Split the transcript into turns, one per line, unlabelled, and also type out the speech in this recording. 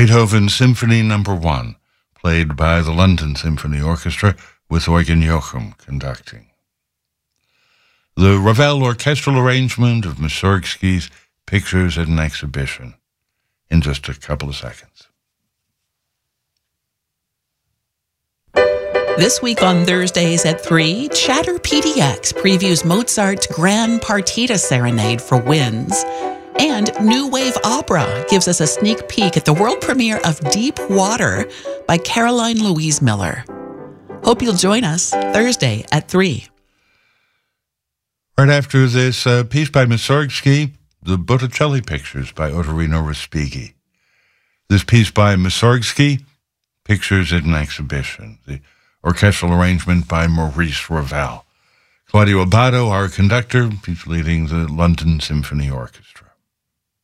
Beethoven Symphony No. 1, played by the London Symphony Orchestra with Eugen Joachim conducting. The Ravel orchestral arrangement of Mussorgsky's Pictures at an Exhibition in just a couple of seconds.
This week on Thursdays at 3, Chatter PDX previews Mozart's Grand Partita Serenade for winds. And New Wave Opera gives us a sneak peek at the world premiere of Deep Water by Caroline Louise Miller. Hope you'll join us Thursday at 3.
Right after this piece by Mussorgsky, the Botticelli Pictures by Ottorino Respighi. This piece by Mussorgsky, Pictures at an Exhibition. The orchestral arrangement by Maurice Ravel. Claudio Abbado, our conductor, he's leading the London Symphony Orchestra.